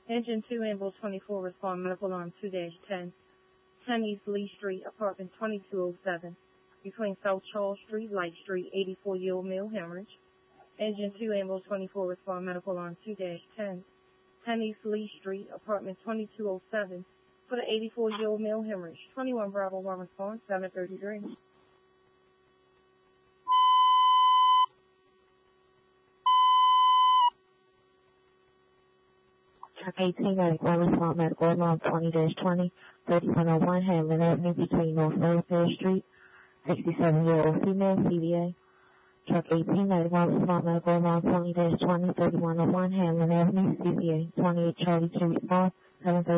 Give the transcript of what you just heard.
Engine 2, ambulance 24, respond medical alarm 2-10. 10 East Lee Street, apartment 2207, between South Charles Street, Light Street, 84-year-old male hemorrhage. Engine 2, ambulance 24, respond medical alarm 2-10. 10 East Lee Street, apartment 2207, for the 84-year-old male hemorrhage. 21 Bravo 1 response, 733. Truck 18, medical response, medical alarm 20-20, 3101 Hamlin Avenue between North Fairfield Street, 67-year-old female, CVA. Truck 18, medical response, medical alarm 20-20, 3101 Hamlin Avenue, CVA, 28 Charlie 2 response, 733.